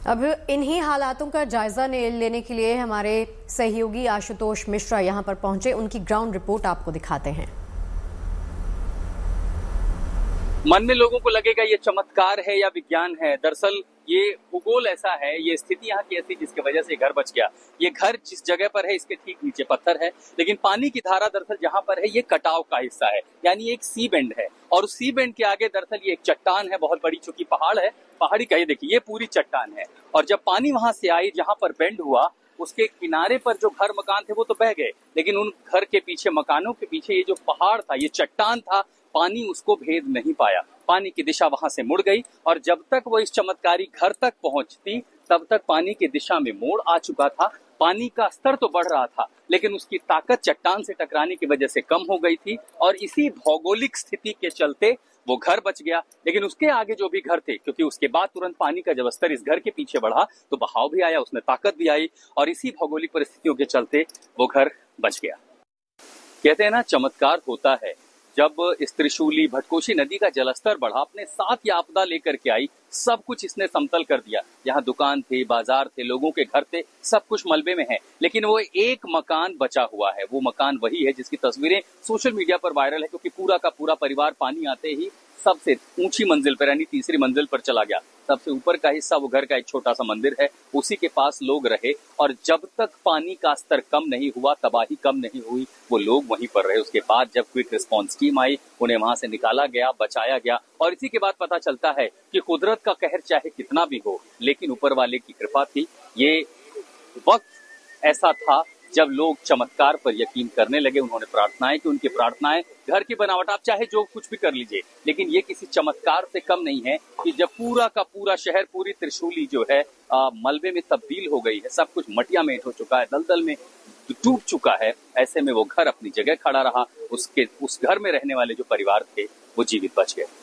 अब इन्हीं हालातों का जायजा लेने के लिए हमारे सहयोगी आशुतोष मिश्रा यहां पर पहुंचे। उनकी ग्राउंड रिपोर्ट आपको दिखाते हैं। मन में लोगों को लगेगा ये चमत्कार है या विज्ञान है। दरअसल ये भूगोल ऐसा है, ये स्थिति यहाँ की ऐसी जिसकी वजह से घर बच गया। ये घर जिस जगह पर है इसके ठीक नीचे पत्थर है, लेकिन पानी की धारा दरअसल जहाँ पर है ये कटाव का हिस्सा है, यानी एक सी बेंड है। और उस सी बेंड के आगे दरअसल ये एक चट्टान है बहुत बड़ी, चूंकि पहाड़ है, पहाड़ी का ये देखिए ये पूरी चट्टान है। और जब पानी वहां से आई जहां पर बेंड हुआ, उसके किनारे पर जो घर मकान थे वो तो बह गए, लेकिन उन घर के पीछे, मकानों के पीछे ये जो पहाड़ था, ये चट्टान था, पानी उसको भेद नहीं पाया। पानी की दिशा वहां से मुड़ गई और जब तक वो इस चमत्कारी घर तक पहुंचती तब तक पानी की दिशा में मोड़ आ चुका था। पानी का स्तर तो बढ़ रहा था, लेकिन उसकी ताकत चट्टान से टकराने की वजह से कम हो गई थी और इसी भौगोलिक स्थिति के चलते वो घर बच गया। लेकिन उसके आगे जो भी घर थे, क्योंकि उसके बाद तुरंत पानी का जब स्तर इस घर के पीछे बढ़ा तो बहाव भी आया, उसमें ताकत भी आई और इसी भौगोलिक परिस्थितियों के चलते वो घर बच गया। कहते हैं ना, चमत्कार होता है। जब इस त्रिशूली भटकोशी नदी का जलस्तर बढ़ा, अपने साथ ये आपदा लेकर के आई, सब कुछ इसने समतल कर दिया। यहाँ दुकान थे, बाजार थे, लोगों के घर थे, सब कुछ मलबे में है, लेकिन वो एक मकान बचा हुआ है। वो मकान वही है जिसकी तस्वीरें सोशल मीडिया पर वायरल है, क्योंकि पूरा का पूरा परिवार पानी आते ही सबसे ऊंची मंजिल पर यानी तीसरी मंजिल पर चला गया। सबसे ऊपर का हिस्सा वो घर का एक छोटा सा मंदिर है, उसी के पास लोग रहे और जब तक पानी का स्तर कम नहीं हुआ, तबाही कम नहीं हुई, वो लोग वहीं पर रहे। उसके बाद जब क्विक रिस्पांस टीम आई, उन्हें वहां से निकाला गया, बचाया गया और इसी के बाद पता चलता है कि कुदरत का कहर चाहे कितना भी हो, लेकिन ऊपर वाले की कृपा थी। ये वक्त ऐसा था जब लोग चमत्कार पर यकीन करने लगे। उन्होंने प्रार्थनाएं की, उनकी प्रार्थनाएं, घर की बनावट आप चाहे जो कुछ भी कर लीजिए, लेकिन ये किसी चमत्कार से कम नहीं है कि जब पूरा का पूरा शहर, पूरी त्रिशूली जो है मलबे में तब्दील हो गई है, सब कुछ मटिया मेट हो चुका है, दलदल में डूब चुका है, ऐसे में वो घर अपनी जगह खड़ा रहा। उस घर में रहने वाले जो परिवार थे वो जीवित बच गए।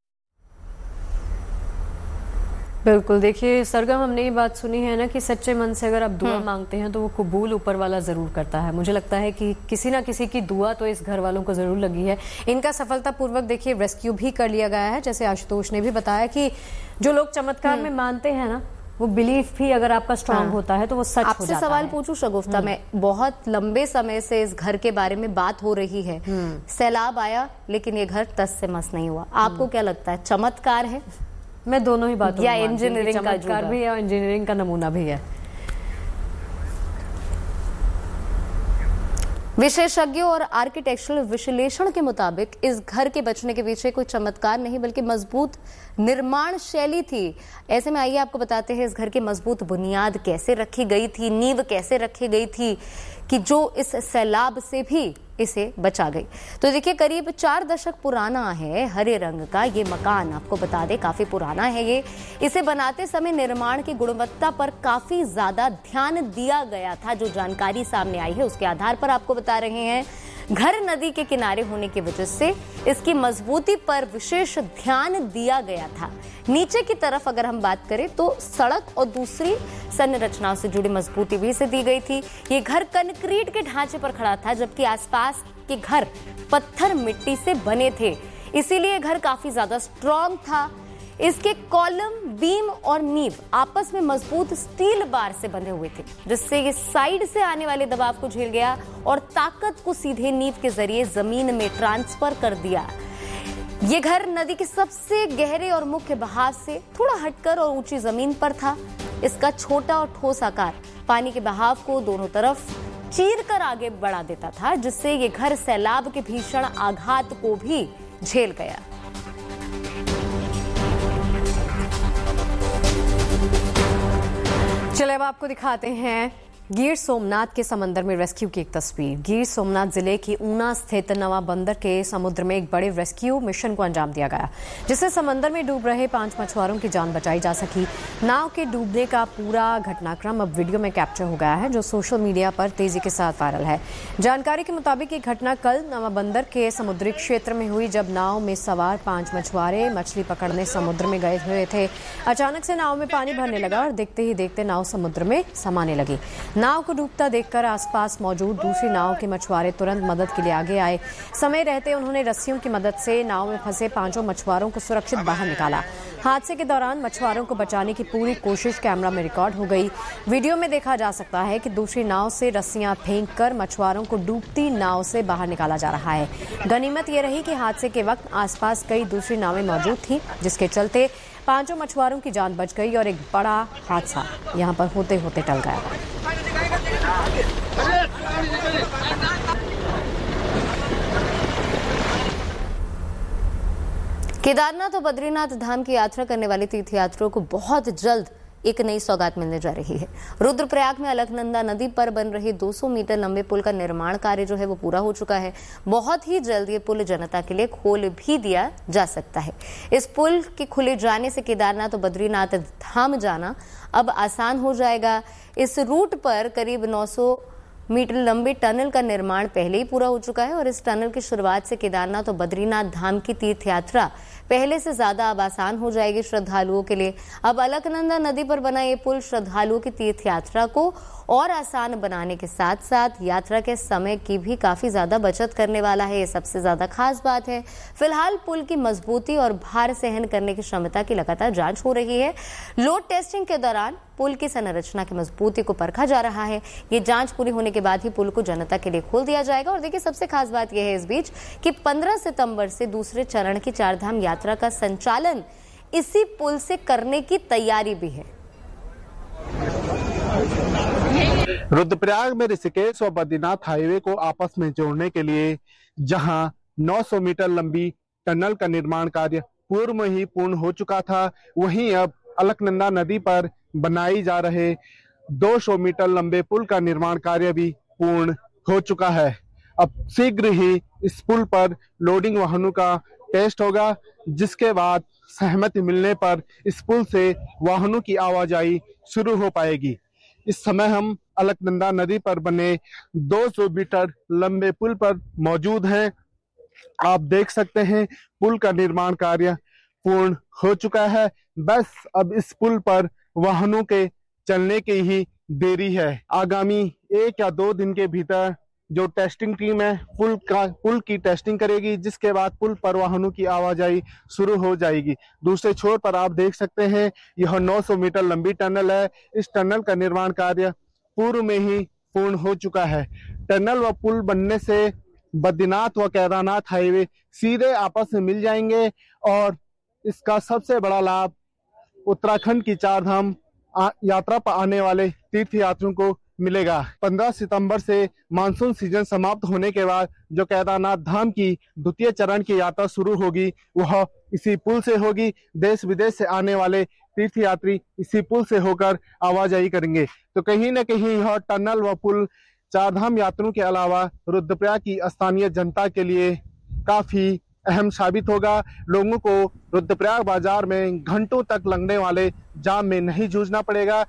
बिल्कुल, देखिए सरगम, हमने ये बात सुनी है ना कि सच्चे मन से अगर आप दुआ मांगते हैं तो वो कबूल ऊपर वाला जरूर करता है। मुझे लगता है कि किसी ना किसी की दुआ तो इस घर वालों को जरूर लगी है। इनका सफलतापूर्वक देखिए रेस्क्यू भी कर लिया गया है। जैसे आशुतोष ने भी बताया कि जो लोग चमत्कार में मानते हैं ना, वो बिलीफ भी अगर आपका स्ट्रांग होता है तो वो सच हो जाता है। आपसे सवाल पूछूं शगुफ्ता, मैं बहुत लंबे समय से इस घर के बारे में बात हो रही है, सैलाब आया लेकिन ये घर तस से मस नहीं हुआ। आपको क्या लगता है, चमत्कार है? मैं दोनों ही बातों या इंजीनियरिंग का चमत्कार भी है और इंजीनियरिंग का नमूना भी है। विशेषज्ञों और आर्किटेक्चरल विश्लेषण के मुताबिक इस घर के बचने के पीछे कोई चमत्कार नहीं बल्कि मजबूत निर्माण शैली थी। ऐसे में आइए आपको बताते हैं इस घर की मजबूत बुनियाद कैसे रखी गई थी, नींव कैसे रखी गई थी कि जो इस सैलाब से भी इसे बचा गई। तो देखिए, करीब 4 दशक पुराना है हरे रंग का ये मकान। आपको बता दें काफी पुराना है ये। इसे बनाते समय निर्माण की गुणवत्ता पर काफी ज्यादा ध्यान दिया गया था। जो जानकारी सामने आई है उसके आधार पर आपको बता रहे हैं। घर नदी के किनारे होने की वजह से इसकी मजबूती पर विशेष ध्यान दिया गया था। नीचे की तरफ अगर हम बात करें तो सड़क और दूसरी संरचनाओं से जुड़ी मजबूती भी इसे दी गई थी। ये घर कंक्रीट के ढांचे पर खड़ा था, जबकि आसपास के घर पत्थर मिट्टी से बने थे, इसीलिए घर काफी ज्यादा स्ट्रॉन्ग था। इसके कॉलम, बीम और नींव आपस में मजबूत स्टील बार से बंधे हुए थे, जिससे ये साइड से आने वाले दबाव को झेल गया और ताकत को सीधे नींव के जरिए जमीन में ट्रांसफर कर दिया। ये घर नदी के सबसे गहरे और मुख्य बहाव से थोड़ा हटकर और ऊंची जमीन पर था। इसका छोटा और ठोस आकार पानी के बहाव को दोनों तरफ चीर कर आगे बढ़ा देता था, जिससे ये घर सैलाब के भीषण आघात को भी झेल गया। चलिए अब आपको दिखाते हैं गिर सोमनाथ के समंदर में रेस्क्यू की एक तस्वीर। गिर सोमनाथ जिले की ऊना स्थित नवा बंदर के समुद्र में एक बड़े रेस्क्यू मिशन को अंजाम दिया गया, जिससे समंदर में डूब रहे 5 मछुआरों की जान बचाई जा सकी। नाव के डूबने का पूरा घटनाक्रम अब वीडियो में कैप्चर हो गया है, जो सोशल मीडिया पर तेजी के साथ वायरल है। जानकारी के मुताबिक ये घटना कल नवा बंदर के समुद्री क्षेत्र में हुई, जब नाव में सवार 5 मछुआरे मछली पकड़ने समुद्र में गए हुए थे। अचानक से नाव में पानी भरने लगा और देखते ही देखते नाव समुद्र में समाने लगी। नाव को डूबता देखकर आसपास मौजूद दूसरी नाव के मछुआरे तुरंत मदद के लिए आगे आए। समय रहते उन्होंने रस्सियों की मदद से नाव में फंसे 5 मछुआरों को सुरक्षित बाहर निकाला। हादसे के दौरान मछुआरों को बचाने की पूरी कोशिश कैमरा में रिकॉर्ड हो गई। वीडियो में देखा जा सकता है कि दूसरी नाव से रस्सियां फेंककर मछुआरों को डूबती नाव से बाहर निकाला जा रहा है। गनीमत ये रही कि हादसे के वक्त आसपास कई दूसरी नावें मौजूद थीं, जिसके चलते 5 मछुआरों की जान बच गई और एक बड़ा हादसा यहां पर होते होते टल गया। केदारनाथ और बद्रीनाथ धाम की यात्रा करने वाले तीर्थयात्रियों को बहुत जल्द एक नई सौगात मिलने जा रही है। रुद्रप्रयाग में अलकनंदा नदी पर बन रहे 200 मीटर लंबे पुल का निर्माण कार्य जो है वो पूरा हो चुका है। बहुत ही जल्द ये पुल जनता के लिए खोल भी दिया जा सकता है। इस पुल के खुले जाने से केदारनाथ और बद्रीनाथ धाम जाना अब आसान हो जाएगा। इस रूट पर करीब 900 मीटर लंबे टनल का निर्माण पहले ही पूरा हो चुका है और इस टनल की शुरुआत से केदारनाथ और बद्रीनाथ धाम की तीर्थ यात्रा पहले से ज्यादा अब आसान हो जाएगी श्रद्धालुओं के लिए। अब अलकनंदा नदी पर बना ये पुल श्रद्धालुओं की तीर्थ यात्रा को और आसान बनाने के साथ साथ यात्रा के समय की भी काफी ज्यादा बचत करने वाला है। ये सबसे ज्यादा खास बात है। फिलहाल पुल की मजबूती और भार सहन करने की क्षमता की लगातार जांच हो रही है। लोड टेस्टिंग के दौरान पुल की संरचना की मजबूती को परखा जा रहा है। ये जांच पूरी होने के बाद ही पुल को जनता के लिए खोल दिया जाएगा। और देखिए, सबसे खास बात यह है इस बीच कि 15 सितंबर से दूसरे चरण की चारधाम यात्रा का संचालन इसी पुल से करने की तैयारी भी है। रुद्रप्रयाग में ऋषिकेश और बद्रीनाथ हाईवे को आपस में जोड़ने के लिए जहां 900 मीटर लंबी टनल का निर्माण कार्य पूर्व में ही पूर्ण हो चुका था, वहीं अब अलकनंदा नदी पर बनाई जा रहे 200 मीटर लंबे पुल का निर्माण कार्य भी पूर्ण हो चुका है। अब शीघ्र ही इस पुल पर लोडिंग वाहनों का टेस्ट होगा, जिसके बाद सहमति मिलने पर इस पुल से वाहनों की आवाजाही शुरू हो पाएगी। इस समय हम अलकनंदा नदी पर बने 200 मीटर लंबे पुल पर मौजूद हैं। आप देख सकते हैं पुल का निर्माण कार्य पूर्ण हो चुका है। बस अब इस पुल पर वाहनों के चलने की ही देरी है। आगामी 1 या 2 दिन के भीतर जो टेस्टिंग टीम है पुल की टेस्टिंग करेगी, जिसके बाद पुल पर वाहनों की आवाजाही शुरू हो जाएगी। दूसरे छोर पर आप देख सकते हैं यह 900 मीटर लंबी टनल है। इस टनल का निर्माण कार्य पूर्व में ही पूर्ण हो चुका है। टनल व पुल बनने से बद्रीनाथ व केदारनाथ हाईवे सीधे आपस में मिल जाएंगे और इसका सबसे बड़ा लाभ उत्तराखंड की चारधाम यात्रा पर आने वाले तीर्थयात्रियों को मिलेगा। 15 सितंबर से मानसून सीजन समाप्त होने के बाद जो केदारनाथ धाम की द्वितीय चरण की यात्रा शुरू होगी वह इसी पुल से होगी। देश विदेश से आने वाले तीर्थयात्री इसी पुल से होकर आवाजाही करेंगे। तो कहीं न कहीं यह टनल व पुल चारधाम यात्रियों के अलावा रुद्रप्रयाग की स्थानीय जनता के लिए काफी अहम साबित होगा। लोगों को रुद्रप्रयाग बाजार में घंटों तक लगने वाले जाम में नहीं जूझना पड़ेगा।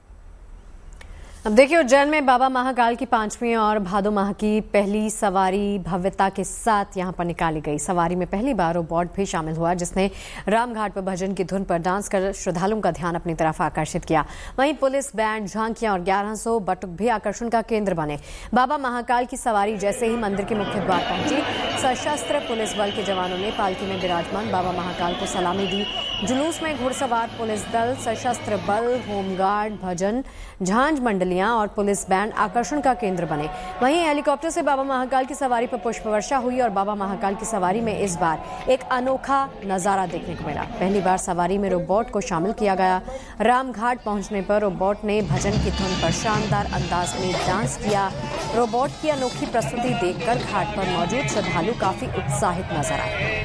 अब देखिए, उज्जैन में बाबा महाकाल की 5वीं और भादो माह की पहली सवारी भव्यता के साथ यहां पर निकाली गई। सवारी में पहली बार रोबोट भी शामिल हुआ, जिसने रामघाट पर भजन की धुन पर डांस कर श्रद्धालुओं का ध्यान अपनी तरफ आकर्षित किया। वहीं पुलिस बैंड, झांकियां और 1100 बटुक भी आकर्षण का केंद्र बने। बाबा महाकाल की सवारी जैसे ही मंदिर के मुख्य द्वार पहुंची, सशस्त्र पुलिस बल के जवानों ने पालकी में विराजमान बाबा महाकाल को सलामी दी। जुलूस में घुड़सवार पुलिस दल, सशस्त्र बल, होमगार्ड, भजन, झांझ मंडलियां और पुलिस बैंड आकर्षण का केंद्र बने। वहीं हेलीकॉप्टर से बाबा महाकाल की सवारी पर पुष्प वर्षा हुई और बाबा महाकाल की सवारी में इस बार एक अनोखा नजारा देखने को मिला। पहली बार सवारी में रोबोट को शामिल किया गया। रामघाट पहुंचने पर रोबोट ने भजन की धुन पर शानदार अंदाज में डांस किया। रोबोट की अनोखी प्रस्तुति देखकर घाट पर मौजूद श्रद्धालु काफी उत्साहित नजर आए।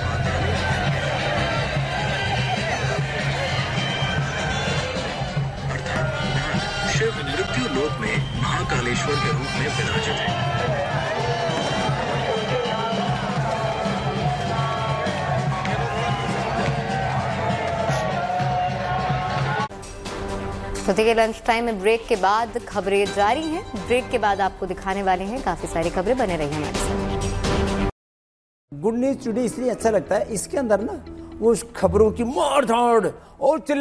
शिव मृत्यु लोक में महाकालेश्वर के रूप में विराजित है। तो देखिए, लंच टाइम में ब्रेक के बाद खबरें जारी हैं। ब्रेक के बाद आपको दिखाने वाले हैं काफी सारी खबरें। बने रहिए हमारे साथ। गुड न्यूज टुडे इसलिए अच्छा लगता है, इसके अंदर ना वो खबरों की मार धाड़ और